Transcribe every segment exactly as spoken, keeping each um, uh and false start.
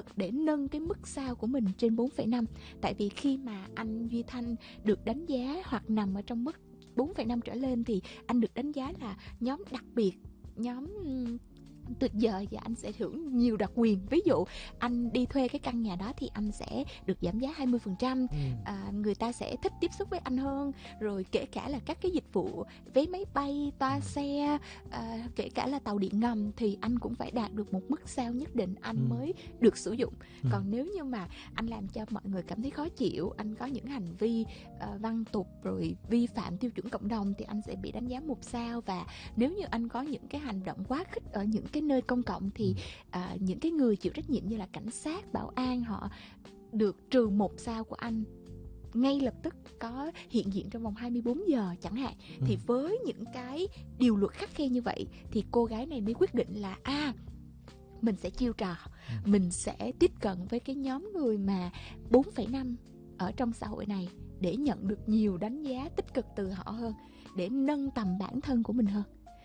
lực để nâng cái mức sao của mình trên bốn phẩy năm. Tại vì khi mà anh Duy Thanh được đánh giá hoặc nằm ở trong mức bốn phẩy năm trở lên thì anh được đánh giá là nhóm đặc biệt, nhóm tuyệt vời, và anh sẽ hưởng nhiều đặc quyền. Ví dụ anh đi thuê cái căn nhà đó thì anh sẽ được giảm giá hai mươi phần trăm, ừ. à, người ta sẽ thích tiếp xúc với anh hơn, rồi kể cả là các cái dịch vụ vé máy bay, toa xe, à, kể cả là tàu điện ngầm thì anh cũng phải đạt được một mức sao nhất định anh ừ. mới được sử dụng. ừ. Còn nếu như mà anh làm cho mọi người cảm thấy khó chịu, anh có những hành vi uh, văn tục rồi vi phạm tiêu chuẩn cộng đồng thì anh sẽ bị đánh giá một sao. Và nếu như anh có những cái hành động quá khích ở những cái nơi công cộng thì à, những cái người chịu trách nhiệm như là cảnh sát, bảo an, họ được trừ một sao của anh ngay lập tức, có hiện diện trong vòng hai mươi bốn giờ chẳng hạn. ừ. Thì với những cái điều luật khắt khe như vậy thì cô gái này mới quyết định là à mình sẽ chiêu trò, ừ. mình sẽ tiếp cận với cái nhóm người mà bốn phẩy năm ở trong xã hội này để nhận được nhiều đánh giá tích cực từ họ hơn, để nâng tầm bản thân của mình hơn.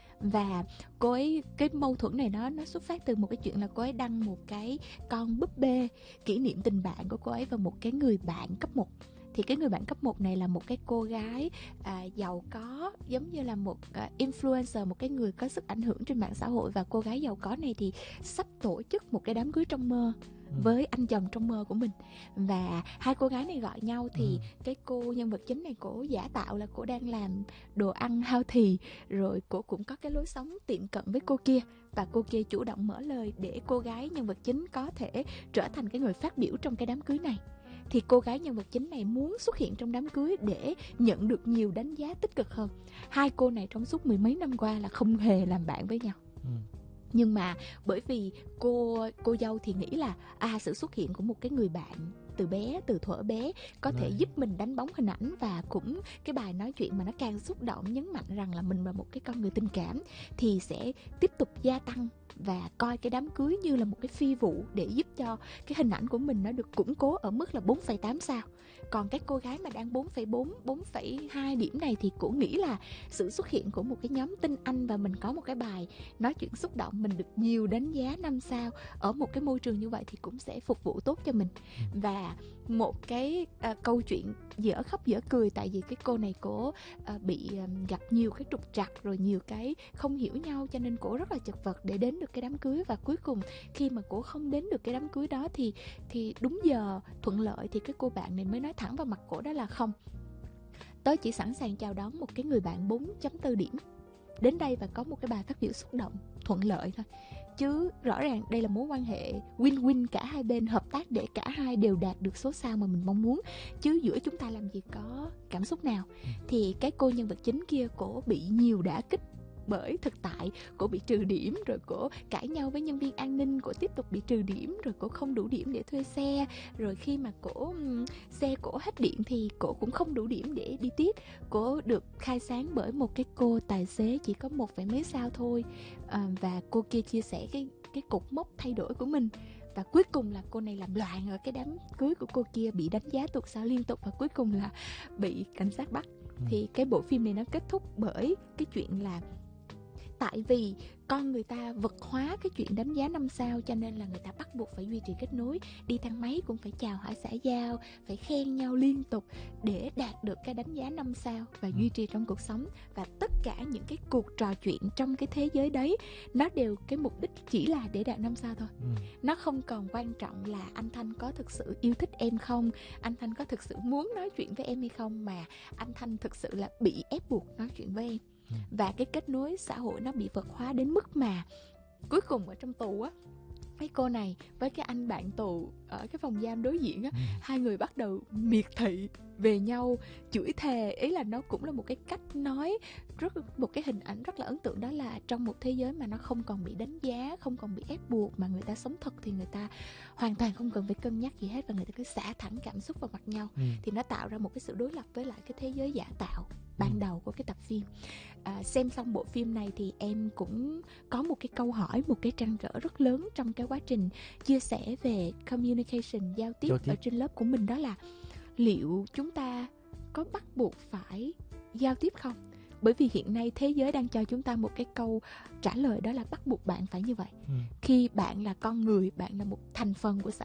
Và cô ấy, cái mâu thuẫn này nó nó xuất phát từ một cái chuyện là cô ấy đăng một cái con búp bê kỷ niệm tình bạn của cô ấy và một cái người bạn cấp một. Thì cái người bạn cấp một này là một cái cô gái à, giàu có, giống như là một à, influencer, một cái người có sức ảnh hưởng trên mạng xã hội. Và cô gái giàu có này thì sắp tổ chức một cái đám cưới trong mơ với anh chồng trong mơ của mình. Và hai cô gái này gọi nhau thì ừ. cái cô nhân vật chính này cổ giả tạo là cổ đang làm đồ ăn healthy, rồi cổ cũng có cái lối sống tiệm cận với cô kia. Và cô kia chủ động mở lời để cô gái nhân vật chính có thể trở thành cái người phát biểu trong cái đám cưới này. Thì cô gái nhân vật chính này muốn xuất hiện trong đám cưới để nhận được nhiều đánh giá tích cực hơn. Hai cô này trong suốt mười mấy năm qua là không hề làm bạn với nhau. ừ. Nhưng mà bởi vì cô cô dâu thì nghĩ là à sự xuất hiện của một cái người bạn từ bé, từ thuở bé có thể Đấy. giúp mình đánh bóng hình ảnh. Và cũng cái bài nói chuyện mà nó càng xúc động, nhấn mạnh rằng là mình là một cái con người tình cảm, thì sẽ tiếp tục gia tăng và coi cái đám cưới như là một cái phi vụ để giúp cho cái hình ảnh của mình nó được củng cố ở mức là bốn phẩy tám sao. Còn cái cô gái mà đang bốn phẩy bốn, bốn phẩy hai điểm này thì cô nghĩ là sự xuất hiện của một cái nhóm tin anh và mình có một cái bài nói chuyện xúc động, mình được nhiều đánh giá năm sao ở một cái môi trường như vậy thì cũng sẽ phục vụ tốt cho mình. Và một cái uh, câu chuyện dở khóc dở cười, tại vì cái cô này cổ uh, bị um, gặp nhiều cái trục trặc, rồi nhiều cái không hiểu nhau, cho nên cổ rất là chật vật để đến được cái đám cưới. Và cuối cùng khi mà cổ không đến được cái đám cưới đó thì thì đúng giờ thuận lợi thì cái cô bạn này mới nói thẳng vào mặt cổ đó là không, tớ chỉ sẵn sàng chào đón một cái người bạn bốn chấm bốn điểm đến đây và có một cái bài phát biểu xúc động thuận lợi thôi. Chứ rõ ràng đây là mối quan hệ win-win, cả hai bên hợp tác để cả hai đều đạt được số sao mà mình mong muốn. Chứ giữa chúng ta làm gì có cảm xúc nào. Thì cái cô nhân vật chính kia cổ bị nhiều đả kích bởi thực tại, cổ bị trừ điểm, rồi cổ cãi nhau với nhân viên an ninh, cổ tiếp tục bị trừ điểm, rồi cổ không đủ điểm để thuê xe, rồi khi mà cổ xe cổ hết điện thì cổ cũng không đủ điểm để đi tiếp. Cổ được khai sáng bởi một cái cô tài xế chỉ có một phẩy mấy sao thôi, à, và cô kia chia sẻ cái cái cột mốc thay đổi của mình. Và cuối cùng là cô này làm loạn ở cái đám cưới của cô kia, bị đánh giá tụt sao liên tục và cuối cùng là bị cảnh sát bắt. ừ. Thì cái bộ phim này nó kết thúc bởi cái chuyện là tại vì con người ta vật hóa cái chuyện đánh giá năm sao, cho nên là người ta bắt buộc phải duy trì kết nối, đi thang máy cũng phải chào hỏi xã giao, phải khen nhau liên tục để đạt được cái đánh giá năm sao và duy trì trong cuộc sống. Và tất cả những cái cuộc trò chuyện trong cái thế giới đấy, nó đều cái mục đích chỉ là để đạt năm sao thôi. ừ. Nó không còn quan trọng là anh Thanh có thực sự yêu thích em không, anh Thanh có thực sự muốn nói chuyện với em hay không, mà anh Thanh thực sự là bị ép buộc nói chuyện với em. Và cái kết nối xã hội nó bị vật hóa đến mức mà cuối cùng ở trong tù á, cái cô này với cái anh bạn tù ở cái phòng giam đối diện á, ừ. hai người bắt đầu miệt thị về nhau, chửi thề. Ý là nó cũng là một cái cách nói rất, một cái hình ảnh rất là ấn tượng, đó là trong một thế giới mà nó không còn bị đánh giá, không còn bị ép buộc, mà người ta sống thật thì người ta hoàn toàn không cần phải cân nhắc gì hết, và người ta cứ xả thẳng cảm xúc vào mặt nhau. ừ. Thì nó tạo ra một cái sự đối lập với lại cái thế giới giả tạo ban ừ. đầu của cái tập phim. À, xem xong bộ phim này thì em cũng có một cái câu hỏi, một cái trăn trở rất lớn trong cái quá trình chia sẻ về communication, giao tiếp, giao tiếp. ở trên lớp của mình, đó là liệu chúng ta có bắt buộc phải giao tiếp không? Bởi vì hiện nay thế giới đang cho chúng ta một cái câu trả lời, đó là bắt buộc bạn phải như vậy. ừ. Khi bạn là con người, bạn là một thành phần của xã